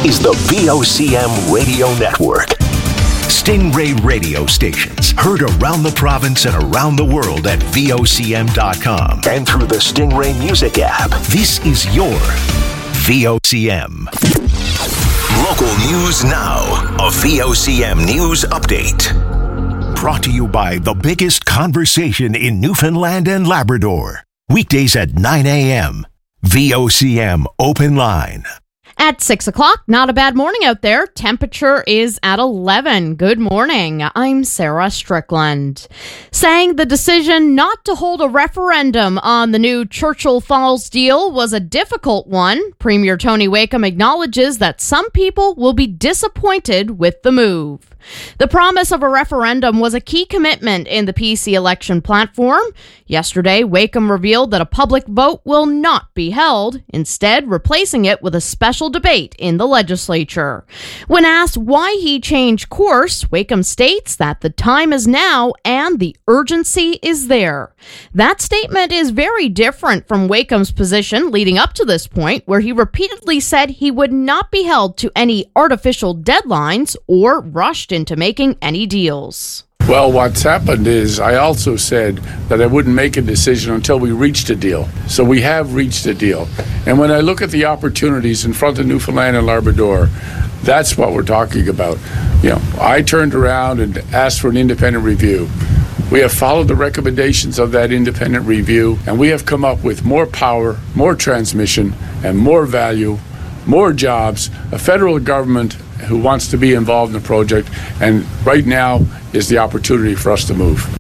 is the VOCM Radio Network. Stingray radio stations heard around the province and around the world at VOCM.com and through the Stingray Music app. This is your VOCM. Local news now. A VOCM News Update. Brought to you by the biggest conversation in Newfoundland and Labrador. Weekdays at 9 a.m. VOCM Open Line. At 6 o'clock, not a bad morning out there. Temperature is at 11. Good morning. I'm Sarah Strickland. Saying the decision not to hold a referendum on the new Churchill Falls deal was a difficult one, Premier Tony Wakeham acknowledges that some people will be disappointed with the move. The promise of a referendum was a key commitment in the PC election platform. Yesterday, Wakeham revealed that a public vote will not be held, instead replacing it with a special debate in the legislature. When asked why he changed course, Wakeham states that the time is now and the urgency is there. That statement is very different from Wakeham's position leading up to this point, where he repeatedly said he would not be held to any artificial deadlines or rushed into making any deals. Well, what's happened is I also said that I wouldn't make a decision until we reached a deal. So we have reached a deal. And when I look at the opportunities in front of Newfoundland and Labrador, that's what we're talking about. I turned around and asked for an independent review. We have followed the recommendations of that independent review, and we have come up with more power, more transmission, and more value, more jobs, a federal government who wants to be involved in the project, and right now is the opportunity for us to move.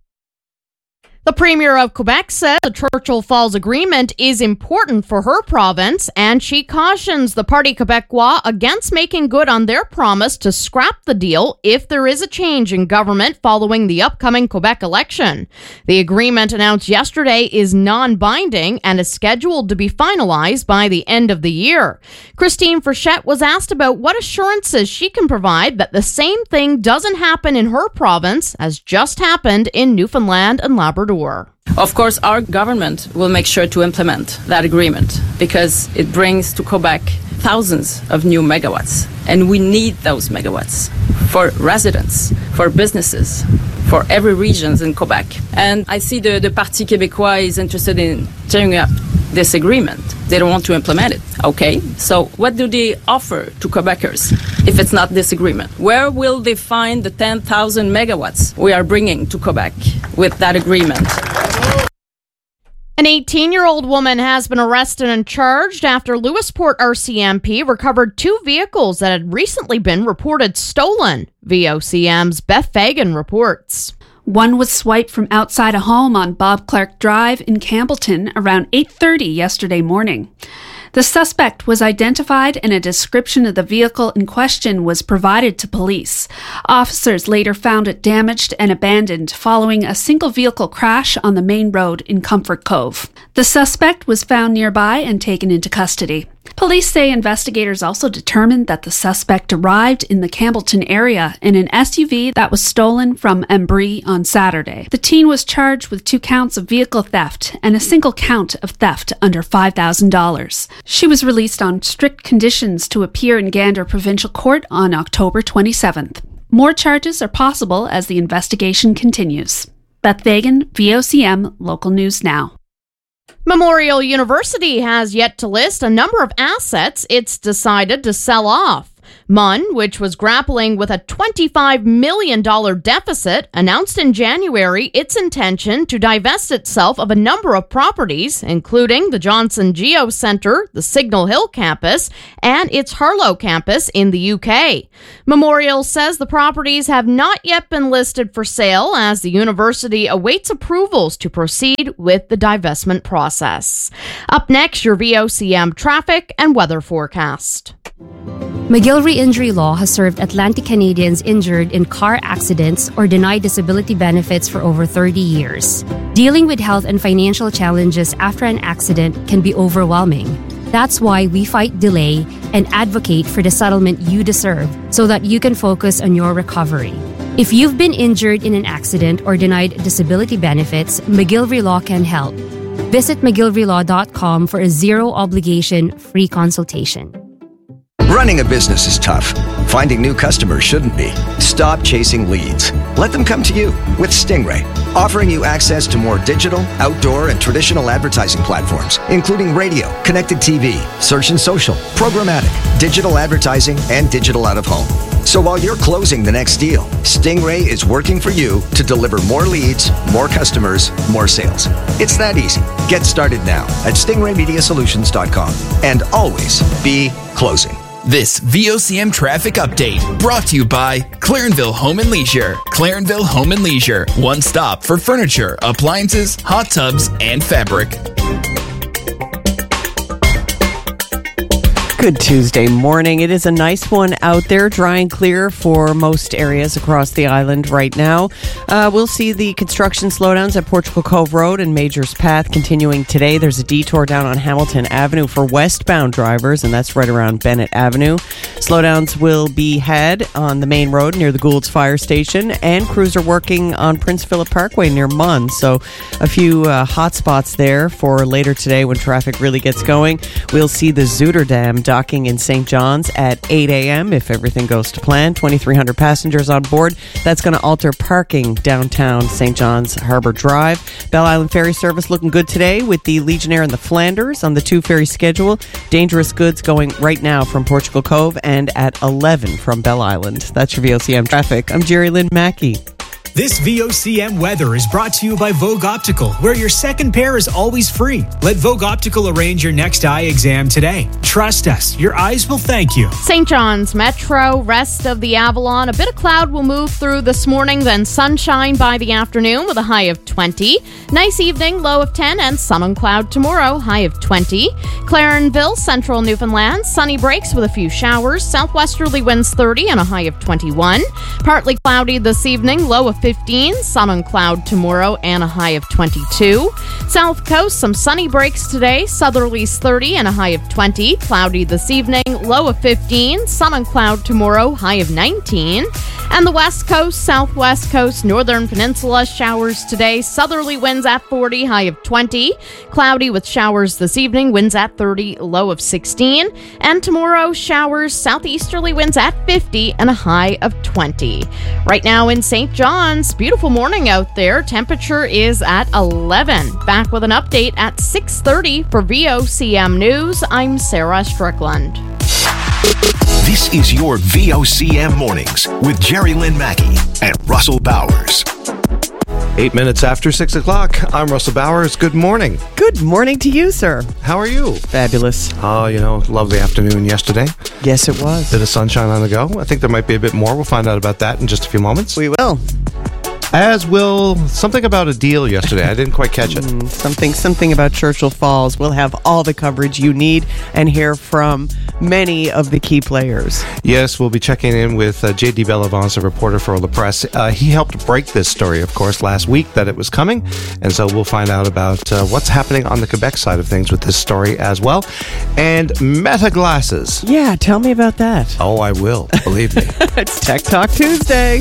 The Premier of Quebec said the Churchill Falls Agreement is important for her province, and she cautions the Parti Québécois against making good on their promise to scrap the deal if there is a change in government following the upcoming Quebec election. The agreement announced yesterday is non-binding and is scheduled to be finalized by the end of the year. Christine Frechette was asked about what assurances she can provide that the same thing doesn't happen in her province as just happened in Newfoundland and Labrador. Of course, our government will make sure to implement that agreement because it brings to Quebec thousands of new megawatts, and we need those megawatts for residents, for businesses, for every region in Quebec. And I see the Parti Québécois is interested in tearing up this agreement. They don't want to implement it. Okay, so what do they offer to Quebecers if it's not this agreement? Where will they find the 10,000 megawatts we are bringing to Quebec with that agreement? An 18-year-old woman has been arrested and charged after Lewisport RCMP recovered 2 vehicles that had recently been reported stolen. VOCM's Beth Fagan reports. One was swiped from outside a home on Bob Clark Drive in Campbellton around 8:30 yesterday morning. The suspect was identified and a description of the vehicle in question was provided to police. Officers later found it damaged and abandoned following a single vehicle crash on the main road in Comfort Cove. The suspect was found nearby and taken into custody. Police say investigators also determined that the suspect arrived in the Campbellton area in an SUV that was stolen from Embry on Saturday. The teen was charged with 2 counts of vehicle theft and a single count of theft under $5,000. She was released on strict conditions to appear in Gander Provincial Court on October 27th. More charges are possible as the investigation continues. Beth Fagan, VOCM, Local News Now. Memorial University has yet to list a number of assets it's decided to sell off. MUN, which was grappling with a $25 million deficit, announced in January its intention to divest itself of a number of properties, including the Johnson Geo Centre, the Signal Hill campus, and its Harlow campus in the UK. Memorial says the properties have not yet been listed for sale as the university awaits approvals to proceed with the divestment process. Up next, your VOCM traffic and weather forecast. McGillivray Injury Law has served Atlantic Canadians injured in car accidents or denied disability benefits for over 30 years. Dealing with health and financial challenges after an accident can be overwhelming. That's why we fight delay and advocate for the settlement you deserve so that you can focus on your recovery. If you've been injured in an accident or denied disability benefits, McGillivray Law can help. Visit McGillivraylAw.com for a zero-obligation free consultation. Running a business is tough. Finding new customers shouldn't be. Stop chasing leads. Let them come to you with Stingray, offering you access to more digital, outdoor, and traditional advertising platforms, including radio, connected TV, search and social, programmatic, digital advertising, and digital out-of-home. So while you're closing the next deal, Stingray is working for you to deliver more leads, more customers, more sales. It's that easy. Get started now at stingraymediasolutions.com and always be closing. This VOCM traffic update brought to you by Clarenville Home and Leisure. Clarenville Home and Leisure, one stop for furniture, appliances, hot tubs, and fabric. Good Tuesday morning. It is a nice one out there, dry and clear for most areas across the island right now. We'll see the construction slowdowns at Portugal Cove Road and Majors Path continuing today. There's a detour down on Hamilton Avenue for westbound drivers, and that's right around Bennett Avenue. Slowdowns will be had on the main road near the Gould's Fire Station, and crews are working on Prince Philip Parkway near Munn. So a few hot spots there for later today when traffic really gets going. We'll see the Zuider Dam docking in St. John's at 8 a.m. if everything goes to plan. 2,300 passengers on board. That's going to alter parking downtown St. John's Harbor Drive. Belle Island Ferry service looking good today with the Legionnaire and the Flanders on the 2 ferry schedule. Dangerous goods going right now from Portugal Cove and at 11 from Belle Island. That's your VOCM traffic. I'm Jerry Lynn Mackey. This VOCM weather is brought to you by Vogue Optical, where your second pair is always free. Let Vogue Optical arrange your next eye exam today. Trust us, your eyes will thank you. St. John's Metro, rest of the Avalon. A bit of cloud will move through this morning, then sunshine by the afternoon with a high of 20. Nice evening, low of 10, and sun and cloud tomorrow, high of 20. Clarenville, central Newfoundland, sunny breaks with a few showers. Southwesterly winds 30 and a high of 21. Partly cloudy this evening, low of 15, sun and cloud tomorrow, and a high of 22. South Coast, some sunny breaks today, southerlies 30 and a high of 20. Cloudy this evening, low of 15, sun and cloud tomorrow, high of 19. And the West Coast, Southwest Coast, Northern Peninsula, showers today, southerly winds at 40, high of 20. Cloudy with showers this evening, winds at 30, low of 16. And tomorrow, showers, southeasterly winds at 50 and a high of 20. Right now in St. John's, beautiful morning out there. Temperature is at 11. Back with an update at 6:30 for VOCM News. I'm Sarah Strickland. This is your VOCM Mornings with Jerry Lynn Mackey and Russell Bowers. 8 minutes after 6 o'clock. I'm Russell Bowers. Good morning. Good morning to you, sir. How are you? Fabulous. Oh, lovely afternoon yesterday. Yes, it was. Bit of sunshine on the go. I think there might be a bit more. We'll find out about that in just a few moments. We will. As will something about a deal yesterday. I didn't quite catch it. Something about Churchill Falls. We'll have all the coverage you need and hear from many of the key players. Yes, we'll be checking in with J.D. Bellavance, a reporter for La Presse. He helped break this story, of course, last week that it was coming. And so we'll find out about what's happening on the Quebec side of things with this story as well. And Meta glasses. Yeah, tell me about that. Oh, I will. Believe me. It's Tech Talk Tuesday.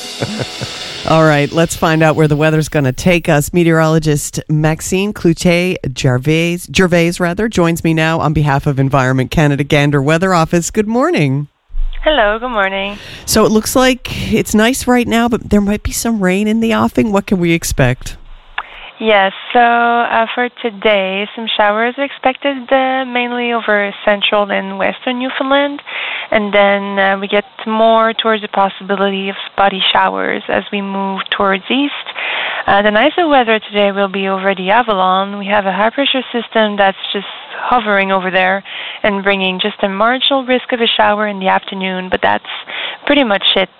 All right, let's find out where the weather's going to take us. Meteorologist Maxine Cloutier-Gervais joins me now on behalf of Environment Canada Gander Weather Office. Good morning. Hello, good morning. So it looks like it's nice right now, but there might be some rain in the offing. What can we expect? Yes, so for today, some showers are expected mainly over central and western Newfoundland, and then we get more towards the possibility of spotty showers as we move towards east. The nicer weather today will be over the Avalon. We have a high-pressure system that's just hovering over there and bringing just a marginal risk of a shower in the afternoon, but that's pretty much it.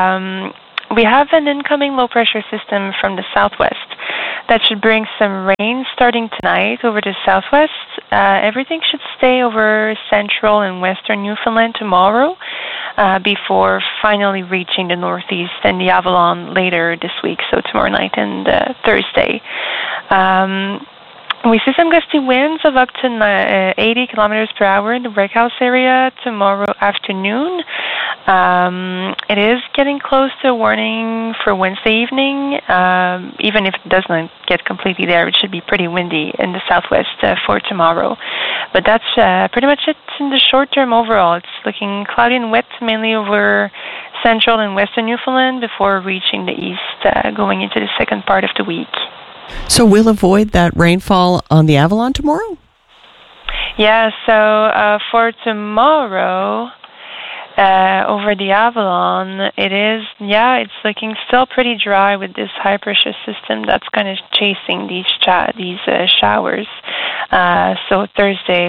We have an incoming low-pressure system from the southwest that should bring some rain starting tonight over the southwest. Everything should stay over central and western Newfoundland tomorrow before finally reaching the northeast and the Avalon later this week, so tomorrow night and Thursday. We see some gusty winds of up to 80 kilometers per hour in the Breakhouse area tomorrow afternoon. It is getting close to a warning for Wednesday evening. Even if it does not get completely there, it should be pretty windy in the southwest for tomorrow. But that's pretty much it in the short term overall. It's looking cloudy and wet, mainly over central and western Newfoundland before reaching the east going into the second part of the week. So we'll avoid that rainfall on the Avalon tomorrow? Yeah, so for tomorrow, over the Avalon, it's looking still pretty dry with this high pressure system that's kind of chasing these showers. So Thursday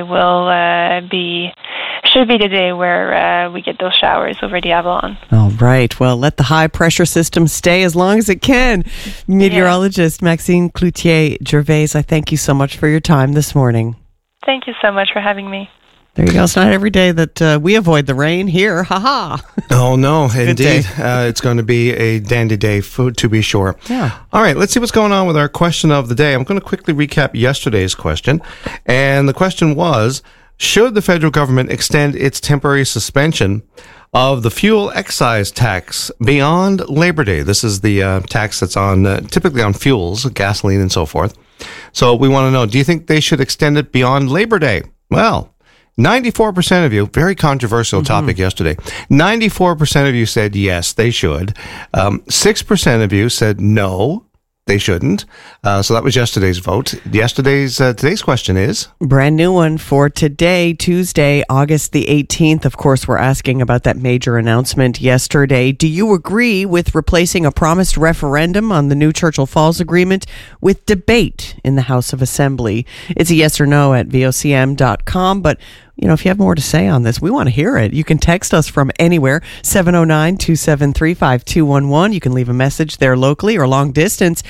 should be the day where we get those showers over the Avalon. All right. Well, let the high pressure system stay as long as it can. Meteorologist Maxine Cloutier-Gervais, I thank you so much for your time this morning. Thank you so much for having me. There you go. It's not every day that we avoid the rain here. Ha-ha. Oh, no, indeed. It's going to be a dandy day, to be sure. Yeah. All right, let's see what's going on with our question of the day. I'm going to quickly recap yesterday's question. And the question was, should the federal government extend its temporary suspension of the fuel excise tax beyond Labor Day? This is the tax that's on typically on fuels, gasoline and so forth. So we want to know, do you think they should extend it beyond Labor Day? Well, 94% of you, very controversial topic yesterday, 94% of you said yes, they should. 6% of you said no, they shouldn't. So that was yesterday's vote. Today's question is? Brand new one for today, Tuesday, August the 18th. Of course, we're asking about that major announcement yesterday. Do you agree with replacing a promised referendum on the new Churchill Falls Agreement with debate in the House of Assembly? It's a yes or no at vocm.com, but if you have more to say on this, we want to hear it. You can text us from anywhere, 709-273-5211. You can leave a message there locally or long distance,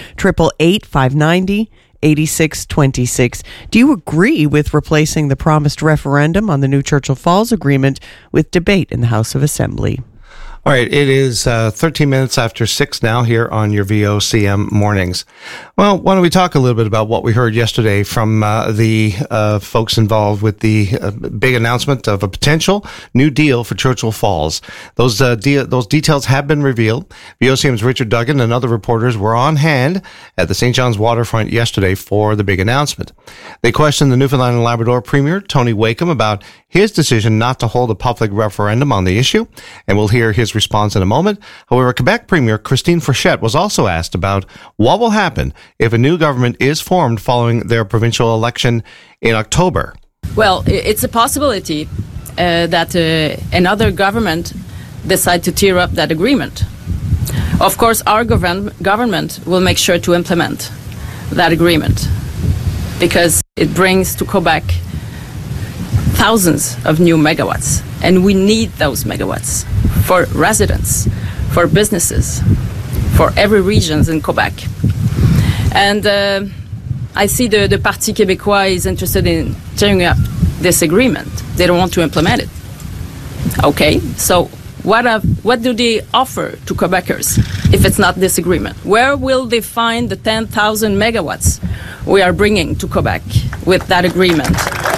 888-590-8626. Do you agree with replacing the promised referendum on the new Churchill Falls Agreement with debate in the House of Assembly? All right, it is 13 minutes after 6 now here on your VOCM mornings. Well, why don't we talk a little bit about what we heard yesterday from the folks involved with the big announcement of a potential new deal for Churchill Falls. Those details have been revealed. VOCM's Richard Duggan and other reporters were on hand at the St. John's waterfront yesterday for the big announcement. They questioned the Newfoundland and Labrador Premier, Tony Wakeham, about his decision not to hold a public referendum on the issue, and we'll hear his response in a moment. However, Quebec Premier Christine Frechette was also asked about what will happen if a new government is formed following their provincial election in October. Well, it's a possibility that another government decide to tear up that agreement. Of course, our government will make sure to implement that agreement because it brings to Quebec thousands of new megawatts, and we need those megawatts for residents, for businesses, for every region in Quebec. And I see the Parti Québécois is interested in tearing up this agreement. They don't want to implement it. Okay, so what do they offer to Quebecers if it's not this agreement? Where will they find the 10,000 megawatts we are bringing to Quebec with that agreement?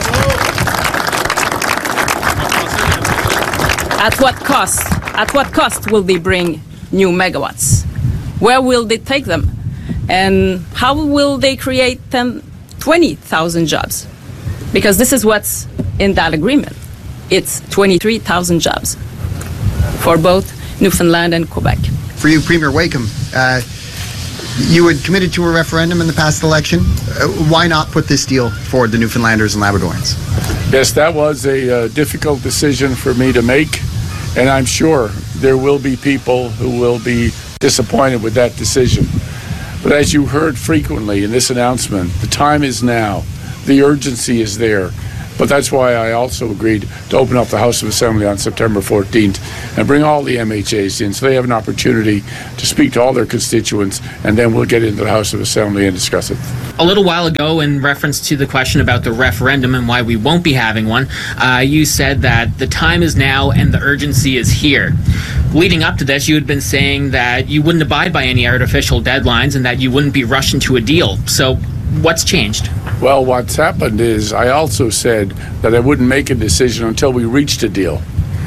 At what cost? At what cost will they bring new megawatts? Where will they take them? And how will they create 20,000 jobs? Because this is what's in that agreement. It's 23,000 jobs for both Newfoundland and Quebec. For you, Premier Wakeham, you had committed to a referendum in the past election. Why not put this deal forward, the Newfoundlanders and Labradorians? Yes, that was a difficult decision for me to make, and I'm sure there will be people who will be disappointed with that decision. But as you heard frequently in this announcement, the time is now. The urgency is there. But that's why I also agreed to open up the House of Assembly on September 14th and bring all the MHAs in so they have an opportunity to speak to all their constituents, and then we'll get into the House of Assembly and discuss it. A little while ago, in reference to the question about the referendum and why we won't be having one, you said that the time is now and the urgency is here. Leading up to this, you had been saying that you wouldn't abide by any artificial deadlines and that you wouldn't be rushed into a deal. So what's changed? Well, what's happened is I also said that I wouldn't make a decision until we reached a deal.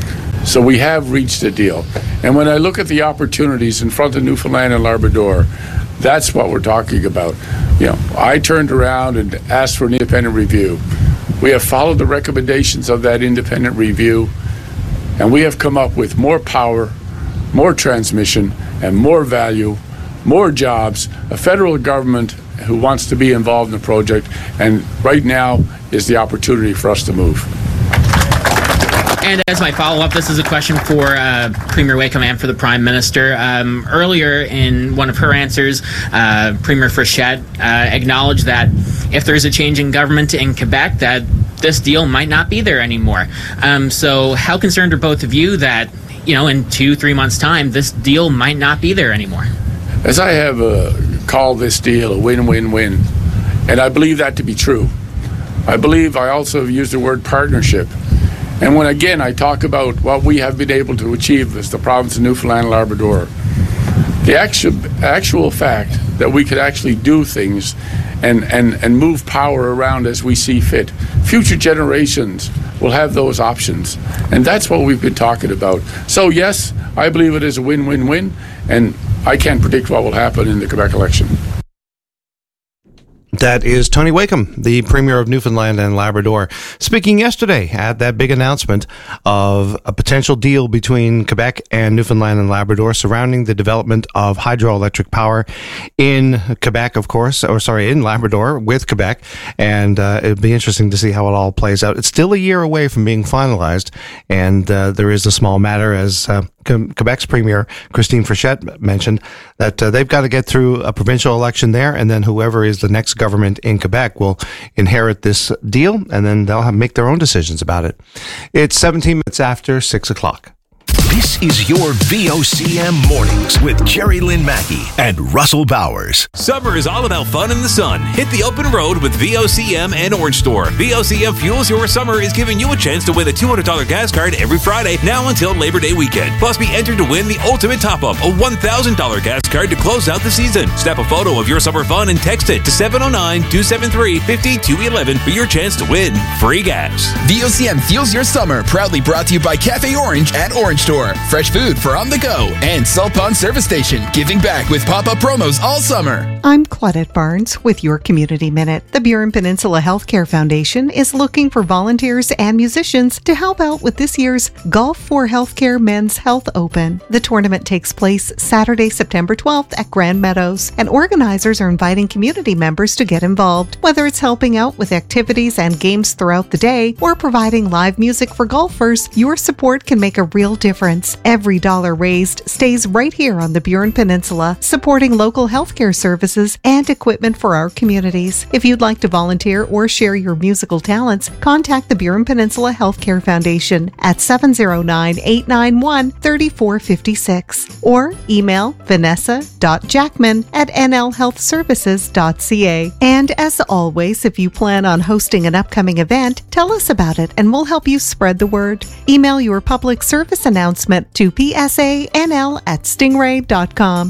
So we have reached a deal. And when I look at the opportunities in front of Newfoundland and Labrador, that's what we're talking about. I turned around and asked for an independent review. We have followed the recommendations of that independent review, and we have come up with more power, more transmission, and more value, more jobs, a federal government who wants to be involved in the project, and right now is the opportunity for us to move. And as my follow-up, this is a question for Premier Wakeham and for the Prime Minister. Earlier in one of her answers, Premier Frechette acknowledged that if there's a change in government in Quebec, that this deal might not be there anymore. So how concerned are both of you that, in 2-3 months' time, this deal might not be there anymore? As I have called this deal a win-win-win, and I believe that to be true. I also have used the word partnership. And when, again, I talk about what we have been able to achieve as the province of Newfoundland and Labrador, the actual fact that we could actually do things and move power around as we see fit, future generations will have those options. And that's what we've been talking about. So, yes, I believe it is a win-win-win, and I can't predict what will happen in the Quebec election. That is Tony Wakeham, the Premier of Newfoundland and Labrador, speaking yesterday at that big announcement of a potential deal between Quebec and Newfoundland and Labrador surrounding the development of hydroelectric power in Quebec, of course, in Labrador with Quebec. And it'd be interesting to see how it all plays out. It's still a year away from being finalized, and there is a small matter, as Quebec's Premier, Christine Frechette, mentioned, that they've got to get through a provincial election there, and then whoever is the next government in Quebec will inherit this deal, and then they'll make their own decisions about it. It's 17 minutes after 6 o'clock. This is your VOCM Mornings with Jerry Lynn Mackey and Russell Bowers. Summer is all about fun in the sun. Hit the open road with VOCM and Orange Store. VOCM Fuels Your Summer is giving you a chance to win a $200 gas card every Friday now until Labor Day weekend. Plus, be entered to win the ultimate top-up, a $1,000 gas card to close out the season. Snap a photo of your summer fun and text it to 709-273-5211 for your chance to win free gas. VOCM Fuels Your Summer, proudly brought to you by Cafe Orange at Orange Store. Fresh food for on the go. And Salt Pond Service Station, giving back with pop-up promos all summer. I'm Claudette Barnes with your Community Minute. The Burin Peninsula Healthcare Foundation is looking for volunteers and musicians to help out with this year's Golf for Healthcare Men's Health Open. The tournament takes place Saturday, September 12th at Grand Meadows, and organizers are inviting community members to get involved, whether it's helping out with activities and games throughout the day or providing live music for golfers. Your support can make a real difference. Every dollar raised stays right here on the Burin Peninsula, supporting local healthcare services and equipment for our communities. If you'd like to volunteer or share your musical talents, contact the Burin Peninsula Healthcare Foundation at 709-891-3456 or email vanessa.jackman@nlhealthservices.ca. And as always, if you plan on hosting an upcoming event, tell us about it and we'll help you spread the word. Email your public service announcement to psanl@stingray.com.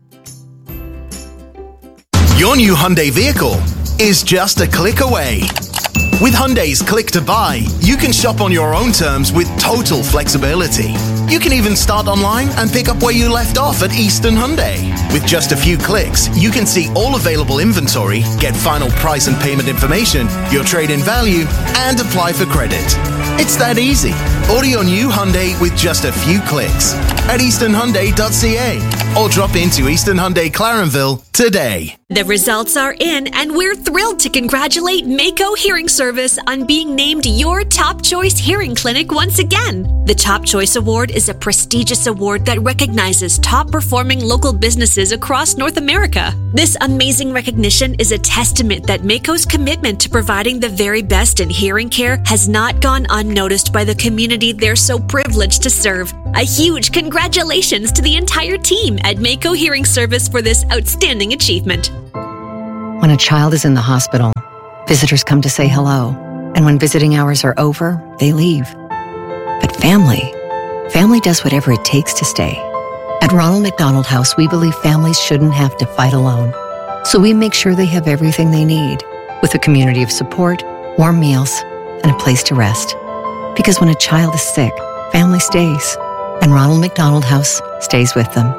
Your new Hyundai vehicle is just a click away. With Hyundai's Click to Buy, you can shop on your own terms with total flexibility. You can even start online and pick up where you left off at Eastern Hyundai. With just a few clicks, you can see all available inventory, get final price and payment information, your trade-in value, and apply for credit. It's that easy. Order your new Hyundai with just a few clicks at easternhyundai.ca or drop into Eastern Hyundai Clarenville today. The results are in, and we're thrilled to congratulate Mako Hearing Service on being named your Top Choice Hearing Clinic once again. The Top Choice Award is a prestigious award that recognizes top-performing local businesses across North America. This amazing recognition is a testament that Mako's commitment to providing the very best in hearing care has not gone unnoticed by the community they're so privileged to serve. A huge congratulations to the entire team at Mako Hearing Service for this outstanding achievement. When a child is in the hospital, visitors come to say hello, and when visiting hours are over, they leave. But family does whatever it takes to stay. At Ronald McDonald House, we believe families shouldn't have to fight alone. So we make sure they have everything they need, with a community of support, warm meals, and a place to rest. Because when a child is sick, family stays, and Ronald McDonald House stays with them.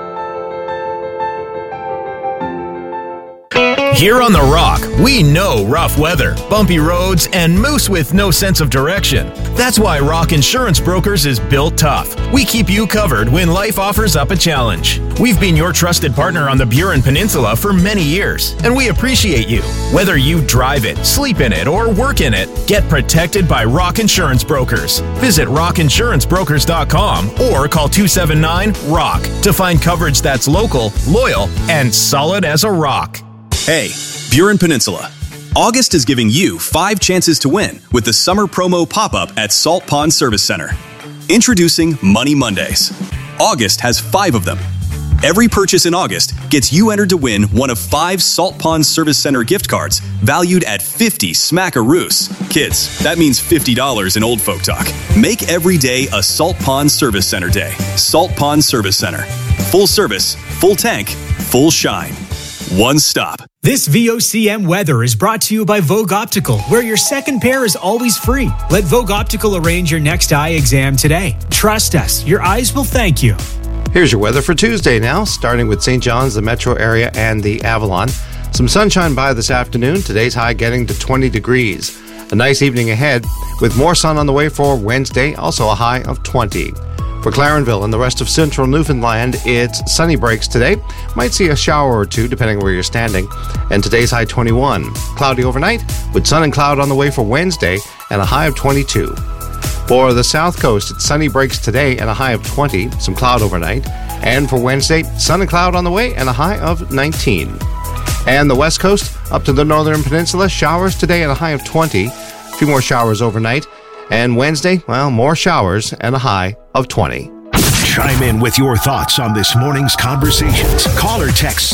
Here on The Rock, we know rough weather, bumpy roads, and moose with no sense of direction. That's why Rock Insurance Brokers is built tough. We keep you covered when life offers up a challenge. We've been your trusted partner on the Burin Peninsula for many years, and we appreciate you. Whether you drive it, sleep in it, or work in it, get protected by Rock Insurance Brokers. Visit rockinsurancebrokers.com or call 279-ROCK to find coverage that's local, loyal, and solid as a rock. Hey, Burin Peninsula. August is giving you 5 chances to win with the summer promo pop-up at Salt Pond Service Center. Introducing Money Mondays. August has 5 of them. Every purchase in August gets you entered to win one of 5 Salt Pond Service Center gift cards valued at 50 smackaroos. Kids, that means $50 in old folk talk. Make every day a Salt Pond Service Center day. Salt Pond Service Center. Full service, full tank, full shine. One stop. This VOCM weather is brought to you by Vogue Optical, where your second pair is always free. Let Vogue Optical arrange your next eye exam today. Trust us, your eyes will thank you. Here's your weather for Tuesday now, starting with St. John's, the metro area, and the Avalon. Some sunshine by this afternoon. Today's high getting to 20 degrees. A nice evening ahead with more sun on the way for Wednesday, also a high of 20. For Clarenville and the rest of central Newfoundland, it's sunny breaks today. Might see a shower or two depending where you're standing. And today's high 21. Cloudy overnight with sun and cloud on the way for Wednesday and a high of 22. For the south coast, it's sunny breaks today and a high of 20. Some cloud overnight. And for Wednesday, sun and cloud on the way and a high of 19. And the west coast up to the northern peninsula, showers today and a high of 20. A few more showers overnight. And Wednesday, well, more showers and a high of 20. Chime in with your thoughts on this morning's conversations. Call or text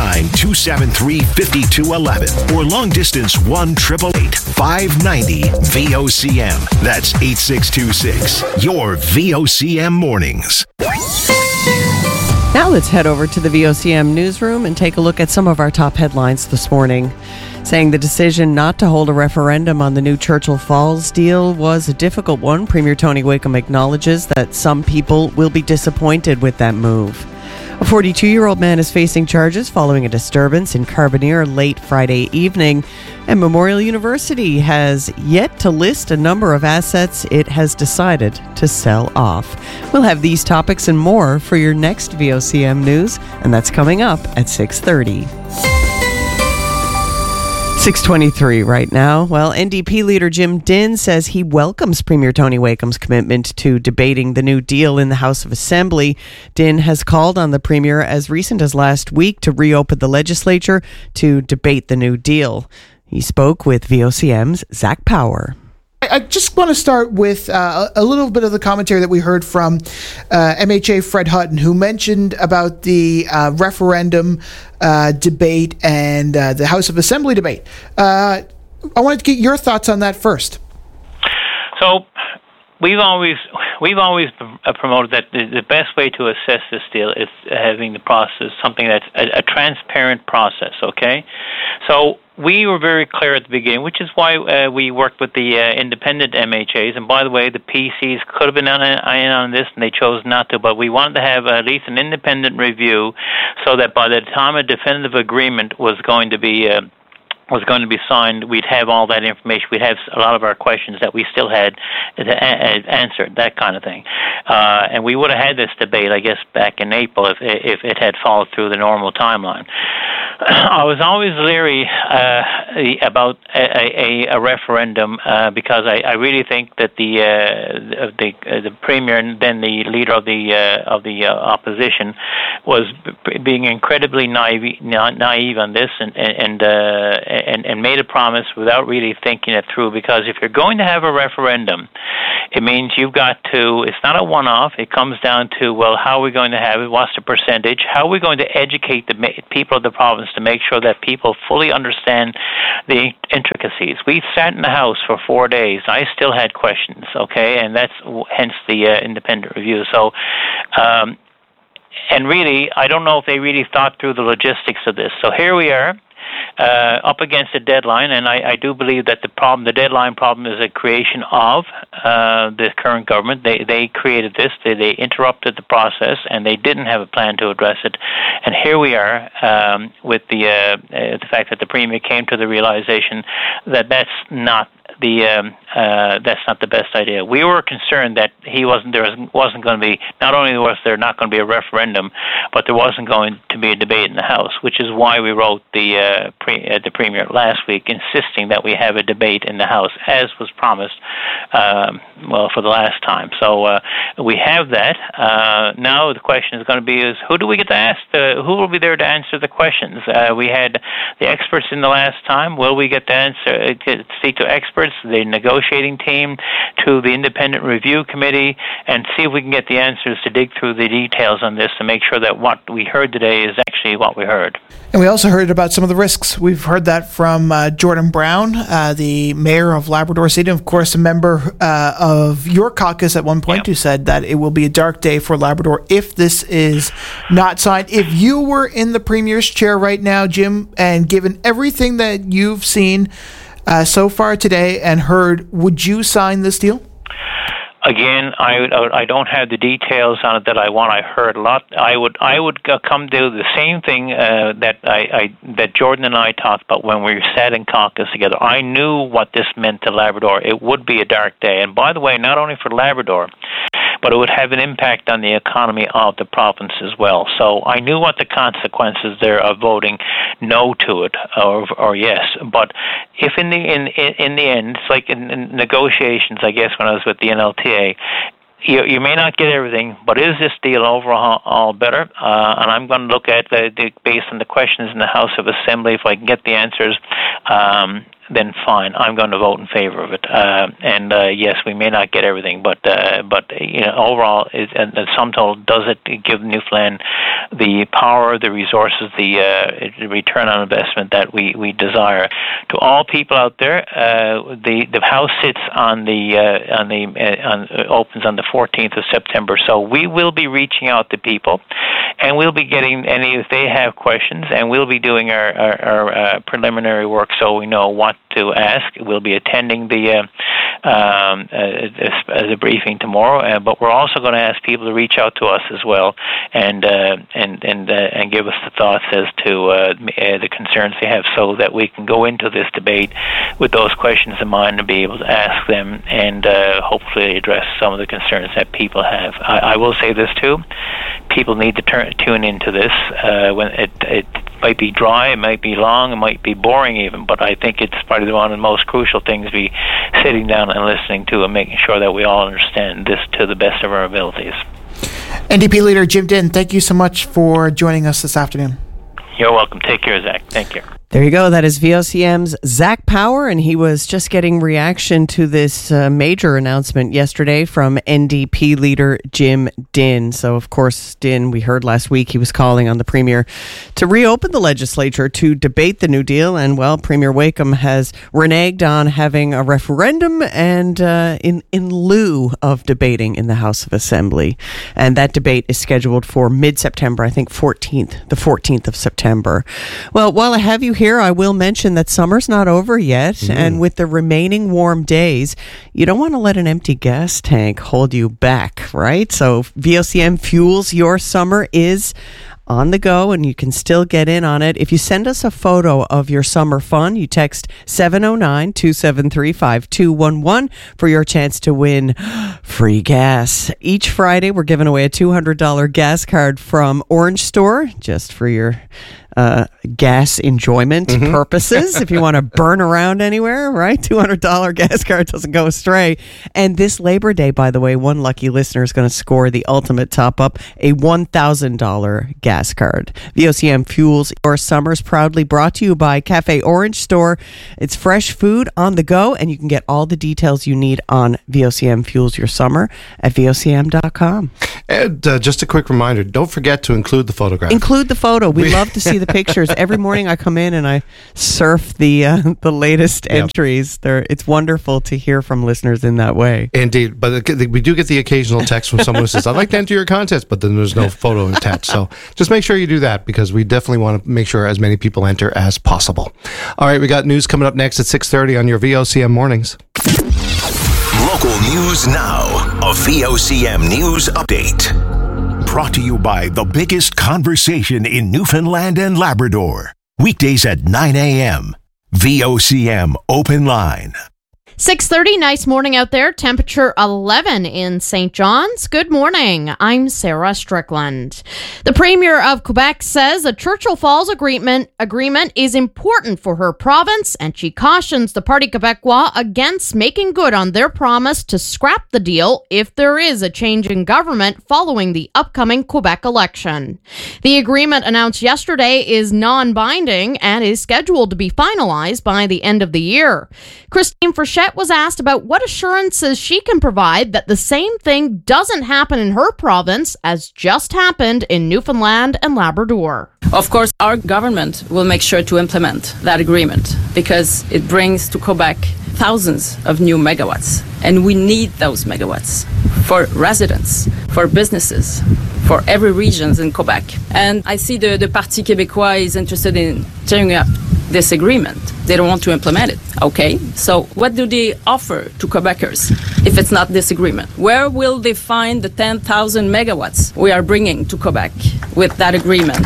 709-273-5211 or long distance 1-888-590-VOCM. That's 8626. Your VOCM mornings. Now let's head over to the VOCM newsroom and take a look at some of our top headlines this morning. Saying the decision not to hold a referendum on the new Churchill Falls deal was a difficult one, Premier Tony Wakeham acknowledges that some people will be disappointed with that move. A 42-year-old man is facing charges following a disturbance in Carbonear late Friday evening, and Memorial University has yet to list a number of assets it has decided to sell off. We'll have these topics and more for your next VOCM news, and that's coming up at 6:30. 6:23 right now. Well, NDP leader Jim Dinn says he welcomes Premier Tony Wakeham's commitment to debating the New Deal in the House of Assembly. Dinn has called on the Premier as recent as last week to reopen the legislature to debate the New Deal. He spoke with VOCM's Zach Power. I just want to start with a little bit of the commentary that we heard from MHA Fred Hutton, who mentioned about the referendum debate and the House of Assembly debate. I wanted to get your thoughts on that first. So we've always promoted that the best way to assess this deal is having the process, something that's a transparent process, okay? So we were very clear at the beginning, which is why we worked with the independent MHAs. And by the way, the PCs could have been on this, and they chose not to. But we wanted to have at least an independent review so that by the time a definitive agreement was going to be signed, we'd have all that information. We'd have a lot of our questions that we still had answered, that kind of thing. And we would have had this debate, I guess, back in April if it had followed through the normal timeline. I was always leery about a referendum because I really think that the premier and then the leader of the opposition was being incredibly naive on this and made a promise without really thinking it through. Because if you're going to have a referendum, it means you've got to. It's not a one-off. It comes down to, well, how are we going to have it? What's the percentage? How are we going to educate the people of the province to make sure that people fully understand the intricacies? We sat in the House for 4 days. I still had questions, okay, and that's hence the independent review. So, and really, I don't know if they really thought through the logistics of this. So here we are. up against a deadline, and I do believe that the deadline problem is a creation of the current government. They created this. They interrupted the process, and they didn't have a plan to address it. And here we are with the fact that the Premier came to the realization that that's not the best idea. We were concerned that there wasn't going to be, not only was there not going to be a referendum, but there wasn't going to be a debate in the House, which is why we wrote the Premier last week, insisting that we have a debate in the House, as was promised, for the last time. So we have that. Now the question is going to be who do we get to ask? Who will be there to answer the questions? We had the experts in the last time. Will we get to speak to experts, the negotiating team, to the independent review committee, and see if we can get the answers to dig through the details on this to make sure that what we heard today is actually what we heard. And we also heard about some of the risks. We've heard that from Jordan Brown, the mayor of Labrador City, and of course a member of your caucus at one point, who said that it will be a dark day for Labrador if this is not signed. If you were in the Premier's chair right now, Jim, and given everything that you've seen so far today and heard, would you sign this deal? Again, I don't have the details on it that I want. I heard a lot. I would come do the same thing that Jordan and I talked about when we sat in caucus together. I knew what this meant to Labrador. It would be a dark day. And by the way, not only for Labrador, but it would have an impact on the economy of the province as well. So I knew what the consequences there of voting no to it or yes. But if in the end, it's like in negotiations, I guess, when I was with the NLTA, you may not get everything, but is this deal overall better? And I'm going to look at based on the questions in the House of Assembly. If I can get the answers, then fine, I'm going to vote in favor of it. Yes, we may not get everything, but overall, and the sum total, does it give Newfoundland the power, the resources, the return on investment that we desire? To all people out there, the House sits opens on the 14th of September, so we will be reaching out to people, and we'll be getting if they have questions, and we'll be doing our preliminary work so we know what to ask. We'll be attending the briefing tomorrow, but we're also going to ask people to reach out to us as well and give us the thoughts as to the concerns they have, so that we can go into this debate with those questions in mind and be able to ask them and hopefully address some of the concerns that people have. I will say this too: people need to tune into this. When it might be dry, it might be long, it might be boring even, but I think it's probably one of the most crucial things, be sitting down and listening to and making sure that we all understand this to the best of our abilities. NDP leader Jim Dinn, thank you so much for joining us this afternoon. You're welcome. Take care, Zach. Thank you. There you go. That is VOCM's Zach Power, and he was just getting reaction to this major announcement yesterday from NDP leader Jim Dinn. So, of course, Dinn, we heard last week, he was calling on the Premier to reopen the legislature to debate the New Deal. And, well, Premier Wakeham has reneged on having a referendum and in lieu of debating in the House of Assembly. And that debate is scheduled for mid-September, I think the 14th of September. Well, while I have you here, I will mention that summer's not over yet, and with the remaining warm days, you don't want to let an empty gas tank hold you back, right? So VOCM Fuels Your Summer is on the go, and you can still get in on it. If you send us a photo of your summer fun, you text 709-273-5211 for your chance to win free gas. Each Friday, we're giving away a $200 gas card from Orange Store, just for your gas enjoyment purposes. If you want to burn around anywhere, right? $200 gas card doesn't go astray. And this Labor Day, by the way, one lucky listener is going to score the ultimate top-up, a $1,000 gas card. VOCM Fuels Your Summers, proudly brought to you by Cafe Orange Store. It's fresh food on the go, and you can get all the details you need on VOCM Fuels Your Summer at VOCM.com. And just a quick reminder, don't forget to include the photograph. Include the photo. We love to see the pictures. Every morning I come in and I surf the latest entries. It's wonderful to hear from listeners in that way. Indeed, but we do get the occasional text from someone who says, "I'd like to enter your contest," but then there's no photo attached. So just make sure you do that, because we definitely want to make sure as many people enter as possible. All right, we got news coming up next at 6:30 on your VOCM mornings. Local news now. A VOCM news update. Brought to you by the biggest conversation in Newfoundland and Labrador. Weekdays at 9 a.m. VOCM Open Line. 6:30, nice morning out there. Temperature 11 in St. John's. Good morning. I'm Sarah Strickland. The Premier of Quebec says a Churchill Falls agreement is important for her province, and she cautions the Parti Québécois against making good on their promise to scrap the deal if there is a change in government following the upcoming Quebec election. The agreement announced yesterday is non-binding and is scheduled to be finalized by the end of the year. Christine Frechette was asked about what assurances she can provide that the same thing doesn't happen in her province as just happened in Newfoundland and Labrador. Of course, our government will make sure to implement that agreement because it brings to Quebec thousands of new megawatts, and we need those megawatts for residents, for businesses, for every region in Quebec. And I see the Parti Québécois is interested in tearing up this agreement. They don't want to implement it. Okay, so what do they offer to Quebecers if it's not this agreement? Where will they find the 10,000 megawatts we are bringing to Quebec with that agreement?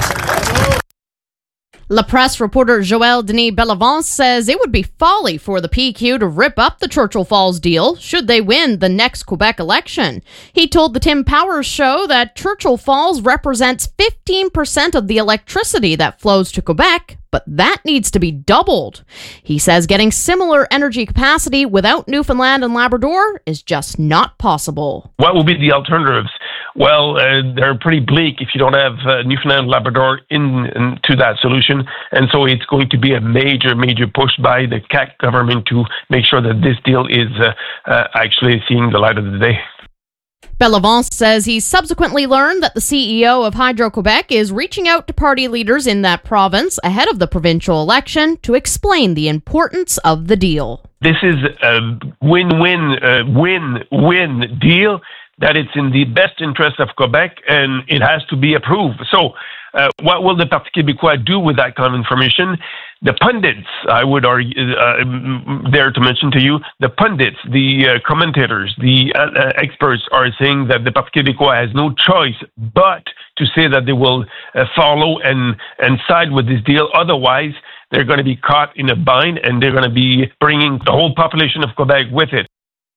La Presse reporter Joël Denis Bellavance says it would be folly for the PQ to rip up the Churchill Falls deal should they win the next Quebec election. He told the Tim Powers Show that Churchill Falls represents 15% of the electricity that flows to Quebec, but that needs to be doubled. He says getting similar energy capacity without Newfoundland and Labrador is just not possible. What will be the alternatives? Well, they're pretty bleak if you don't have Newfoundland and Labrador into that solution. And so it's going to be a major, major push by the CAQ government to make sure that this deal is actually seeing the light of the day. Bellavance says he subsequently learned that the CEO of Hydro-Québec is reaching out to party leaders in that province ahead of the provincial election to explain the importance of the deal. This is a win-win deal, that it's in the best interest of Quebec and it has to be approved. So what will the Parti Québécois do with that kind of information? The pundits, I would argue, dare to mention to you, the pundits, the commentators, the experts are saying that the Parti Québécois has no choice but to say that they will follow and side with this deal. Otherwise, they're going to be caught in a bind and they're going to be bringing the whole population of Quebec with it.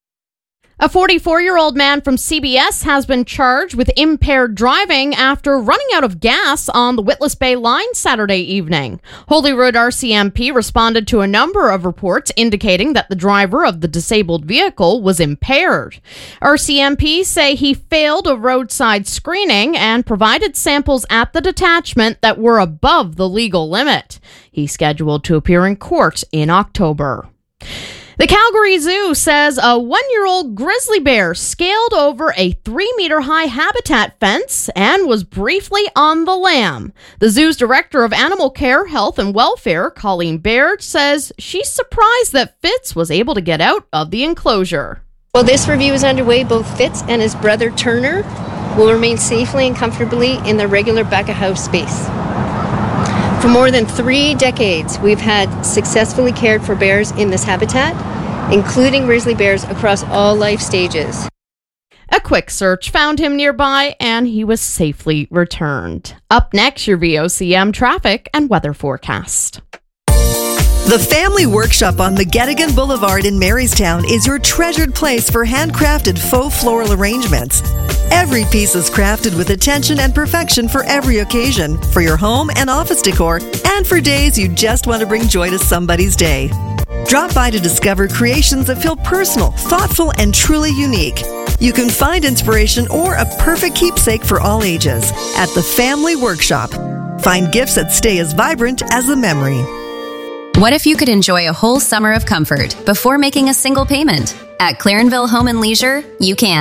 A 44-year-old man from CBS has been charged with impaired driving after running out of gas on the Witless Bay line Saturday evening. Holyrood RCMP responded to a number of reports indicating that the driver of the disabled vehicle was impaired. RCMP say he failed a roadside screening and provided samples at the detachment that were above the legal limit. He's scheduled to appear in court in October. The Calgary Zoo says a 1-year-old grizzly bear scaled over a 3-meter-high habitat fence and was briefly on the lam. The zoo's director of animal care, health, and welfare, Colleen Baird, says she's surprised that Fitz was able to get out of the enclosure. While this review is underway, both Fitz and his brother Turner will remain safely and comfortably in the regular back-of-house space. For more than 3 decades, we've had successfully cared for bears in this habitat, including grizzly bears across all life stages. A quick search found him nearby, and he was safely returned. Up next, your VOCM traffic and weather forecast. The Family Workshop on McGettigan Boulevard in Marystown is your treasured place for handcrafted faux floral arrangements. Every piece is crafted with attention and perfection for every occasion, for your home and office decor, and for days you just want to bring joy to somebody's day. Drop by to discover creations that feel personal, thoughtful, and truly unique. You can find inspiration or a perfect keepsake for all ages at the Family Workshop. Find gifts that stay as vibrant as the memory. What if you could enjoy a whole summer of comfort before making a single payment? At Clarenville Home and Leisure, you can.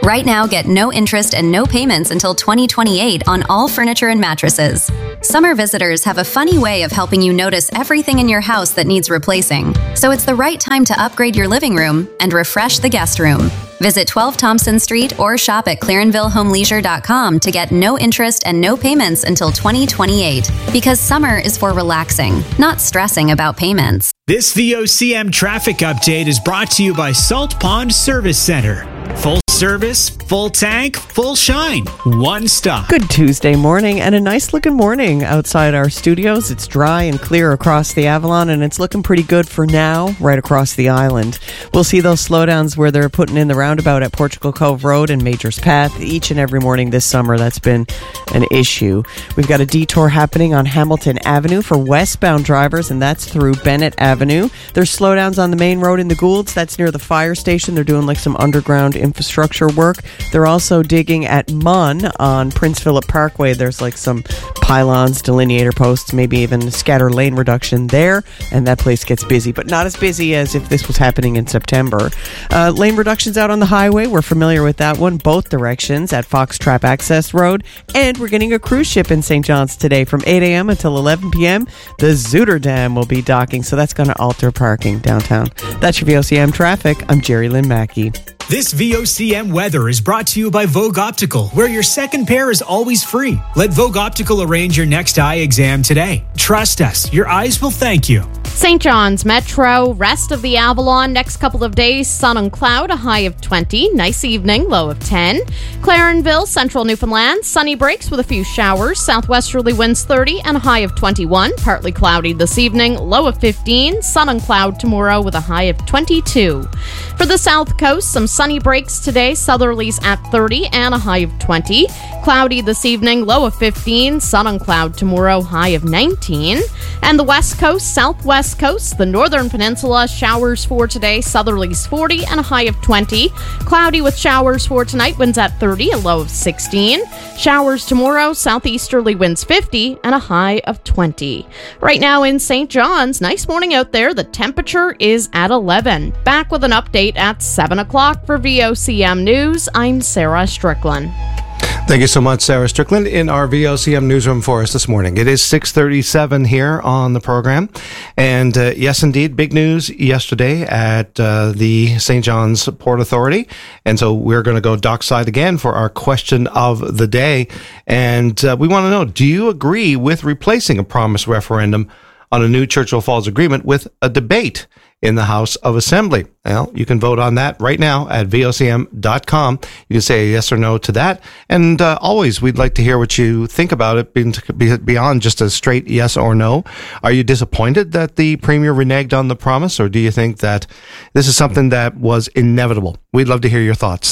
Right now, get no interest and no payments until 2028 on all furniture and mattresses. Summer visitors have a funny way of helping you notice everything in your house that needs replacing. So it's the right time to upgrade your living room and refresh the guest room. Visit 12 Thompson Street or shop at ClearanvilleHomeLeisure.com to get no interest and no payments until 2028. Because summer is for relaxing, not stressing about payments. This VOCM traffic update is brought to you by Salt Pond Service Center. Full service, full tank, full shine. One stop. Good Tuesday morning and a nice looking morning outside our studios. It's dry and clear across the Avalon and it's looking pretty good for now right across the island. We'll see those slowdowns where they're putting in the roundabout at Portugal Cove Road and Major's Path each and every morning this summer. That's been an issue. We've got a detour happening on Hamilton Avenue for westbound drivers, and that's through Bennett Avenue. There's slowdowns on the main road in the Goulds. That's near the fire station. They're doing like some underground infrastructure work. They're also digging at Munn on Prince Philip Parkway. There's like some pylons, delineator posts, maybe even a scatter lane reduction there, and that place gets busy, but not as busy as if this was happening in September. Lane reductions out on the highway. We're familiar with that one, both directions at Foxtrap Access Road, and we're getting a cruise ship in St. John's today from 8 a.m. until 11 p.m. The Zooterdam will be docking, so that's going to alter parking downtown. That's your VOCM traffic. I'm Jerry Lynn Mackey. This VOCM weather is brought to you by Vogue Optical, where your second pair is always free. Let Vogue Optical arrange your next eye exam today. Trust us, your eyes will thank you. St. John's Metro, rest of the Avalon, next couple of days, sun and cloud, a high of 20. Nice evening, low of 10. Clarenville, Central Newfoundland, sunny breaks with a few showers. Southwesterly winds 30 and a high of 21. Partly cloudy this evening, low of 15. Sun and cloud tomorrow with a high of 22. For the South Coast, some sunny breaks today, southerlies at 30 and a high of 20. Cloudy this evening, low of 15. Sun and cloud tomorrow, high of 19. And the West Coast, Southwest Coast, the Northern Peninsula, showers for today, southerlies 40 and a high of 20. Cloudy with showers for tonight, winds at 30, a low of 16. Showers tomorrow, southeasterly winds 50 and a high of 20. Right now in St. John's, nice morning out there. The temperature is at 11. Back with an update at 7 o'clock for VOCM News. I'm Sarah Strickland. Thank you so much, Sarah Strickland, in our VOCM newsroom for us this morning. It is 6:37 here on the program. And yes, indeed, big news yesterday at the St. John's Port Authority. And so we're going to go dockside again for our question of the day. And we want to know, do you agree with replacing a promised referendum on a new Churchill Falls agreement with a debate in the House of Assembly? Well, you can vote on that right now at VOCM.com. You can say yes or no to that. And always, we'd like to hear what you think about it beyond just a straight yes or no. Are you disappointed that the Premier reneged on the promise, or do you think that this is something that was inevitable? We'd love to hear your thoughts.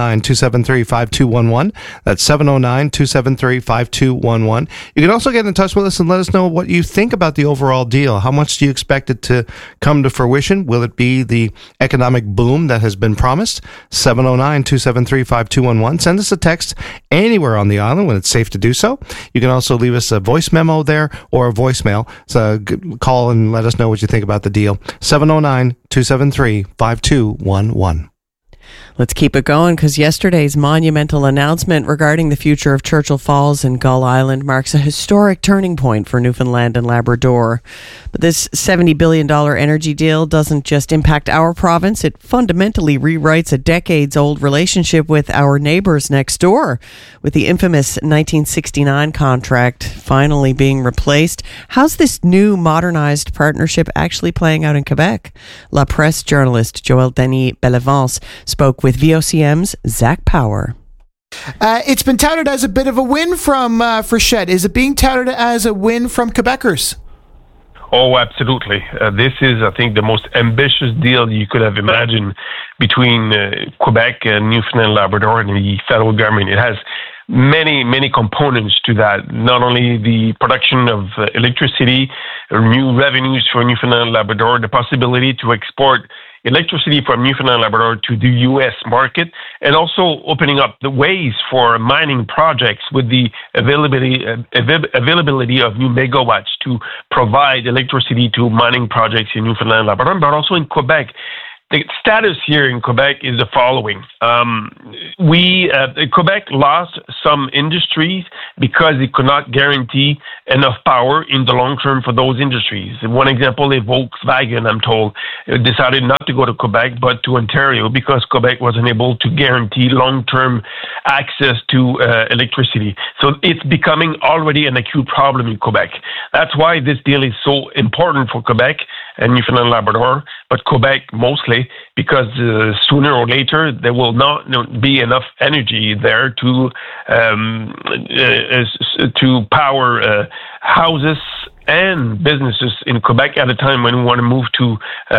709-273-5211. That's 709-273-5211. You can also get in touch with us and let us know what you think about the overall deal. How much do you expect it to come to fruition? Will it be the economic boom that has been promised? 709-273-5211. Send us a text anywhere on the island when it's safe to do so. You can also leave us a voice memo there or a voicemail. So call and let us know what you think about the deal. 709-273-5211. Let's keep it going, because yesterday's monumental announcement regarding the future of Churchill Falls and Gull Island marks a historic turning point for Newfoundland and Labrador. But this $70 billion energy deal doesn't just impact our province, it fundamentally rewrites a decades-old relationship with our neighbors next door. With the infamous 1969 contract finally being replaced, how's this new modernized partnership actually playing out in Quebec? La Presse journalist Joël Denis Bellevance spoke with VOCM's Zach Power. It's been touted as a bit of a win from Frechette. Is it being touted as a win from Quebecers? Oh, absolutely. This is, I think, the most ambitious deal you could have imagined between Quebec and Newfoundland, Labrador, and the federal government. It has many components to that. Not only the production of electricity, new revenues for Newfoundland, Labrador, the possibility to export electricity from Newfoundland, Labrador to the U.S. market, and also opening up the ways for mining projects with the availability of new megawatts to provide electricity to mining projects in Newfoundland, Labrador, but also in Quebec. the status here in Quebec is the following. Quebec lost some industries because it could not guarantee enough power in the long term for those industries. One example is Volkswagen, I'm told, decided not to go to Quebec but to Ontario because Quebec wasn't able to guarantee long-term access to electricity. So it's becoming already an acute problem in Quebec. That's why this deal is so important for Quebec and Newfoundland and Labrador, but Quebec mostly, because sooner or later there will not be enough energy there to power houses and businesses in Quebec at a time when we want to move to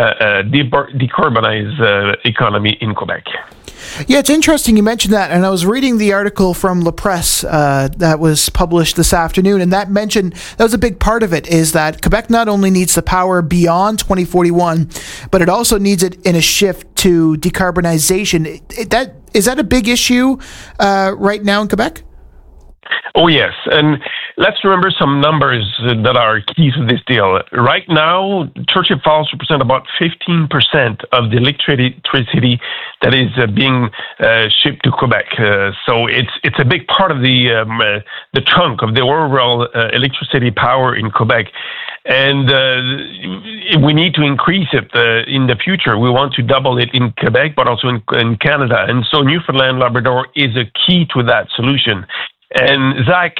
decarbonize economy in Quebec. Yeah, it's interesting you mentioned that, and I was reading the article from La Presse that was published this afternoon, and that mentioned, that was a big part of it, is that Quebec not only needs the power beyond 2041, but it also needs it in a shift to decarbonization. Is that a big issue right now in Quebec? Oh, yes. And let's remember some numbers that are key to this deal. Right now, Churchill Falls represent about 15% of the electricity that is being shipped to Quebec. So it's a big part of the chunk of the overall electricity power in Quebec. And we need to increase it in the future. We want to double it in Quebec, but also in Canada. And so Newfoundland Labrador is a key to that solution. And Zach,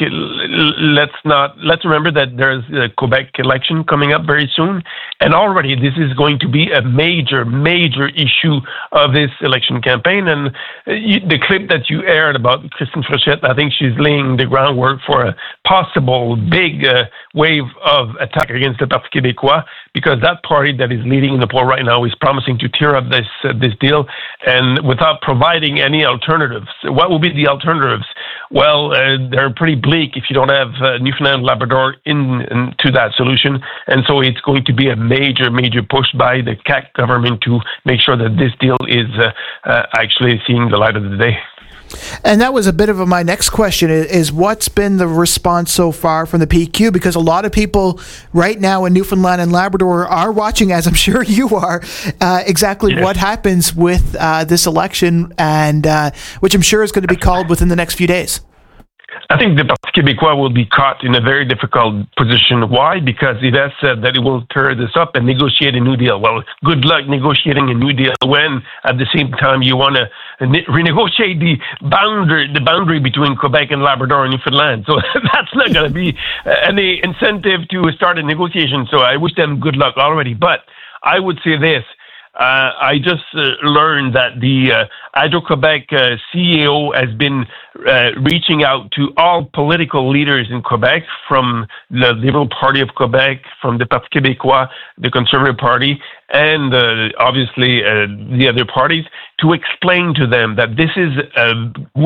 let's remember that there's a Quebec election coming up very soon, and already this is going to be a major issue of this election campaign. And the clip that you aired about Christine Fréchette, I think she's laying the groundwork for a possible big wave of attack against the Parti Québécois, because that party that is leading in the poll right now is promising to tear up this deal, and without providing any alternatives. What will be the alternatives? Well, they're pretty bleak if you don't have Newfoundland and Labrador into that solution. And so it's going to be a major push by the CAQ government to make sure that this deal is actually seeing the light of the day. And that was a bit of my next question, is what's been the response so far from the PQ? Because a lot of people right now in Newfoundland and Labrador are watching, as I'm sure you are, exactly what happens with this election, and which I'm sure is going to be called within the next few days. I think the Parti Québécois will be caught in a very difficult position. Why? Because it has said that it will tear this up and negotiate a new deal. Well, good luck negotiating a new deal when, at the same time, you want to renegotiate the boundary between Quebec and Labrador and Newfoundland. So that's not going to be any incentive to start a negotiation. So I wish them good luck already. But I would say this. I just learned that the Hydro-Quebec CEO has been reaching out to all political leaders in Quebec, from the Liberal Party of Quebec, from the Parti Québécois, the Conservative Party, and obviously the other parties, to explain to them that this is a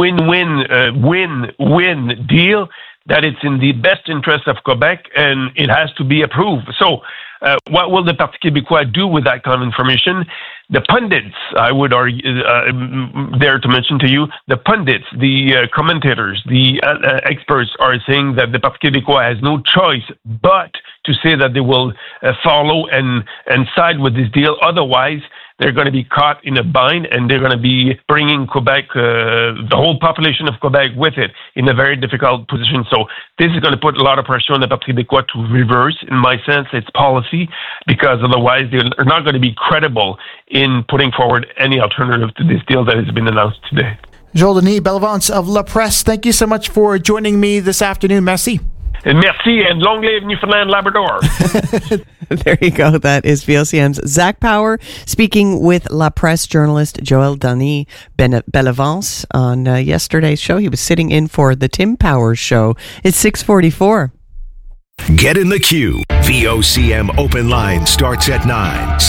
win-win deal, that it's in the best interest of Quebec, and it has to be approved. So what will the Parti Québécois do with that kind of information? The pundits, I would argue, dare to mention to you, the pundits, the commentators, the experts are saying that the Parti Québécois has no choice but to say that they will follow and side with this deal. Otherwise, they're going to be caught in a bind, and they're going to be bringing Quebec, the whole population of Quebec with it, in a very difficult position. So this is going to put a lot of pressure on the Parti Québécois to reverse, in my sense, its policy, because otherwise they're not going to be credible in putting forward any alternative to this deal that has been announced today. Joel Denis Bellavance of La Presse, thank you so much for joining me this afternoon. Merci. Merci, and long live Newfoundland Labrador. There you go. That is VOCM's Zach Power speaking with La Presse journalist Joel Denis Bellavance on yesterday's show. He was sitting in for the Tim Powers show. It's 6:44. Get in the queue. VOCM open line starts at 9,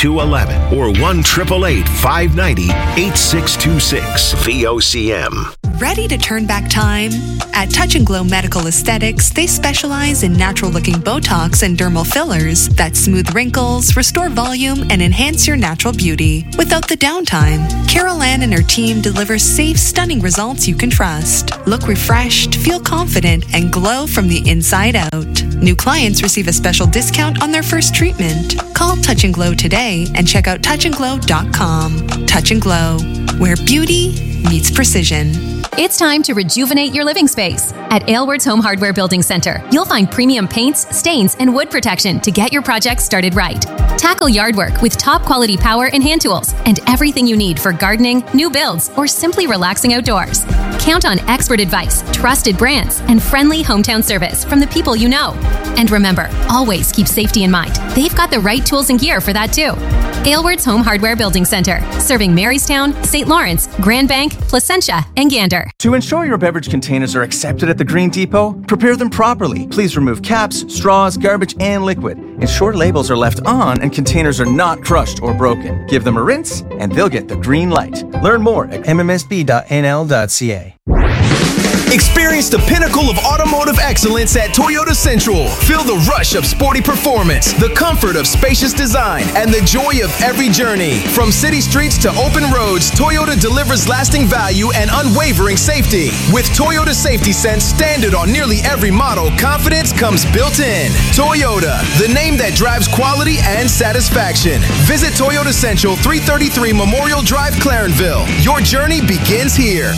709-273-5211 or 1-888-590-8626. VOCM. Ready to turn back time? At Touch and Glow Medical Aesthetics, they specialize in natural-looking Botox and dermal fillers that smooth wrinkles, restore volume, and enhance your natural beauty without the downtime. Carol Ann and her team deliver safe, stunning results you can trust. Look refreshed, feel confident, and glow from the inside out. New clients receive a special discount on their first treatment. Call Touch and Glow today and check out touchandglow.com. Touch and Glow, where beauty meets precision. It's time to rejuvenate your living space. At Aylward's Home Hardware Building Center, you'll find premium paints, stains, and wood protection to get your project started right. Tackle yard work with top quality power and hand tools and everything you need for gardening, new builds, or simply relaxing outdoors. Count on expert advice, trusted brands, and friendly hometown service from the people you know. And remember, always keep safety in mind. They've got the right tools and gear for that too. Aylward's Home Hardware Building Center, serving Marystown, St. Lawrence, Grand Bank, Placentia, and Gander. To ensure your beverage containers are accepted at the Green Depot, prepare them properly. Please remove caps, straws, garbage, and liquid. Ensure labels are left on and containers are not crushed or broken. Give them a rinse, and they'll get the green light. Learn more at mmsb.nl.ca. Experience the pinnacle of automotive excellence at Toyota Central. Feel the rush of sporty performance, the comfort of spacious design, and the joy of every journey. From city streets to open roads, Toyota delivers lasting value and unwavering safety. With Toyota Safety Sense standard on nearly every model, confidence comes built in. Toyota, the name that drives quality and satisfaction. Visit Toyota Central, 333 Memorial Drive, Clarenville. Your journey begins here.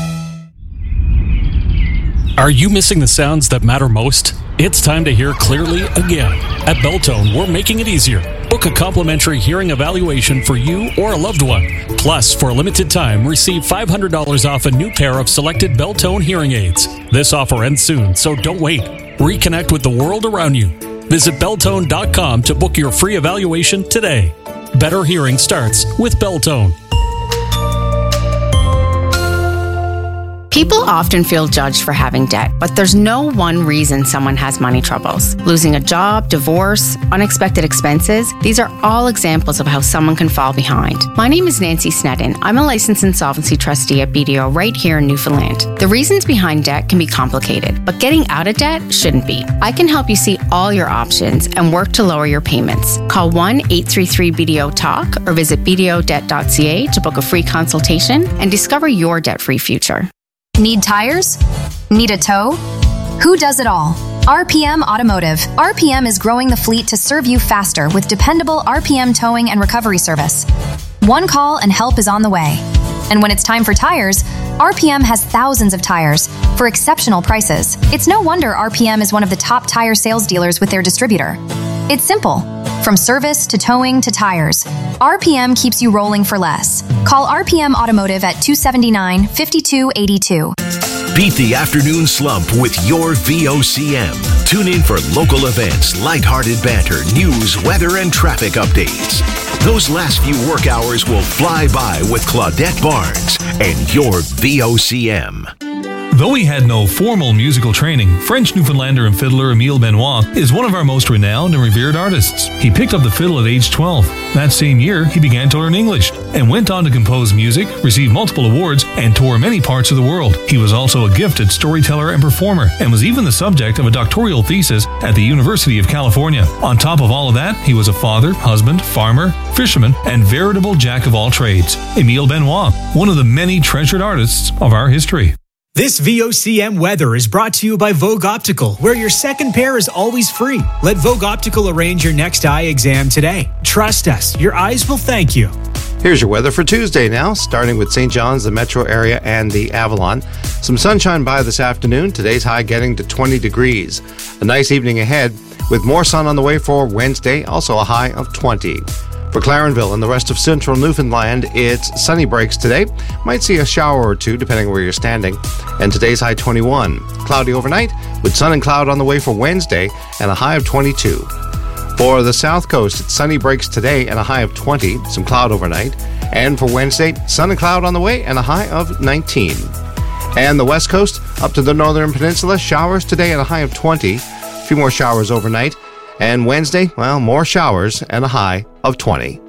Are you missing the sounds that matter most? It's time to hear clearly again. At Beltone, we're making it easier. Book a complimentary hearing evaluation for you or a loved one. Plus, for a limited time, receive $500 off a new pair of selected Beltone hearing aids. This offer ends soon, so don't wait. Reconnect with the world around you. Visit Beltone.com to book your free evaluation today. Better hearing starts with Beltone. People often feel judged for having debt, but there's no one reason someone has money troubles. Losing a job, divorce, unexpected expenses, these are all examples of how someone can fall behind. My name is Nancy Sneddon. I'm a licensed insolvency trustee at BDO right here in Newfoundland. The reasons behind debt can be complicated, but getting out of debt shouldn't be. I can help you see all your options and work to lower your payments. Call 1-833-BDO-TALK or visit bdodebt.ca to book a free consultation and discover your debt-free future. Need tires? Need a tow? Who does it all? RPM Automotive. RPM is growing the fleet to serve you faster with dependable RPM towing and recovery service. One call and help is on the way. And when it's time for tires, RPM has thousands of tires for exceptional prices. It's no wonder RPM is one of the top tire sales dealers with their distributor. It's simple. From service to towing to tires, RPM keeps you rolling for less. Call RPM Automotive at 279-5282. Beat the afternoon slump with your VOCM. Tune in for local events, lighthearted banter, news, weather, and traffic updates. Those last few work hours will fly by with Claudette Barnes and your VOCM. Though he had no formal musical training, French Newfoundlander and fiddler Emile Benoit is one of our most renowned and revered artists. He picked up the fiddle at age 12. That same year, he began to learn English and went on to compose music, receive multiple awards, and tour many parts of the world. He was also a gifted storyteller and performer, and was even the subject of a doctoral thesis at the University of California. On top of all of that, he was a father, husband, farmer, fisherman, and veritable jack of all trades. Emile Benoit, one of the many treasured artists of our history. This VOCM weather is brought to you by Vogue Optical, where your second pair is always free. Let Vogue Optical arrange your next eye exam today. Trust us, your eyes will thank you. Here's your weather for Tuesday now, starting with St. John's, the metro area, and the Avalon. Some sunshine by this afternoon. Today's high getting to 20 degrees. A nice evening ahead with more sun on the way for Wednesday, also a high of 20. For Clarenville and the rest of central Newfoundland, it's sunny breaks today. Might see a shower or two depending where you're standing. And today's high 21. Cloudy overnight with sun and cloud on the way for Wednesday and a high of 22. For the south coast, it's sunny breaks today and a high of 20. Some cloud overnight. And for Wednesday, sun and cloud on the way and a high of 19. And the west coast up to the northern peninsula, showers today and a high of 20. A few more showers overnight. And Wednesday, well, more showers and a high of 20.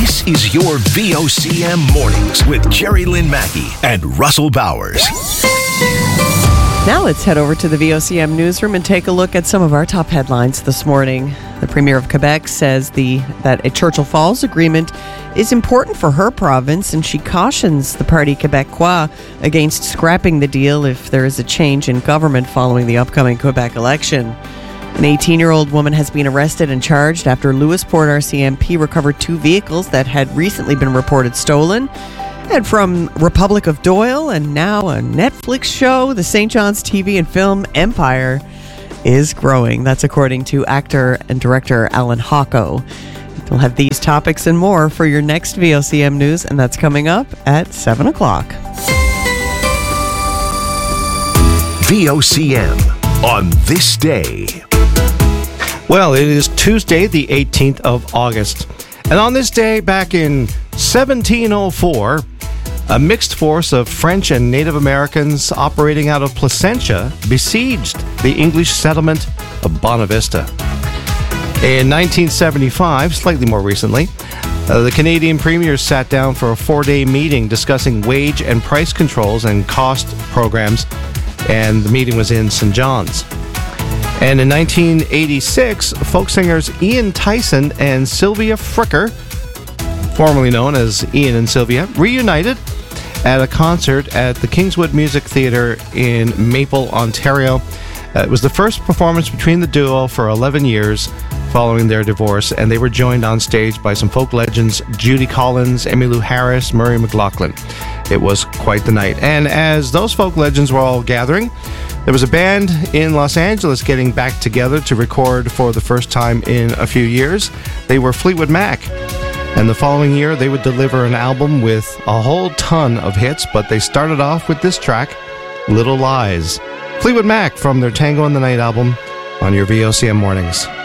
This is your VOCM Mornings with Jerry Lynn Mackey and Russell Bowers. Now let's head over to the VOCM newsroom and take a look at some of our top headlines this morning. The Premier of Quebec says that a Churchill Falls agreement is important for her province, and she cautions the Parti Québécois against scrapping the deal if there is a change in government following the upcoming Quebec election. An 18-year-old woman has been arrested and charged after Lewisport RCMP recovered 2 vehicles that had recently been reported stolen. And from Republic of Doyle and now a Netflix show, the St. John's TV and film empire is growing. That's according to actor and director Alan Hocko. We'll have these topics and more for your next VOCM news, and that's coming up at 7 o'clock. VOCM on this day. Well, it is Tuesday, the 18th of August. And on this day, back in 1704, a mixed force of French and Native Americans operating out of Placentia besieged the English settlement of Bonavista. In 1975, slightly more recently, the Canadian premiers sat down for a 4-day meeting discussing wage and price controls and cost programs, and the meeting was in St. John's. And in 1986, folk singers Ian Tyson and Sylvia Fricker, formerly known as Ian and Sylvia, reunited at a concert at the Kingswood Music Theatre in Maple, Ontario. It was the first performance between the duo for 11 years following their divorce, and they were joined on stage by some folk legends Judy Collins, Emmylou Harris, Murray McLaughlin. It was quite the night. And as those folk legends were all gathering, there was a band in Los Angeles getting back together to record for the first time in a few years. They were Fleetwood Mac. And the following year, they would deliver an album with a whole ton of hits, but they started off with this track, Little Lies. Fleetwood Mac from their Tango in the Night album on your VOCM Mornings.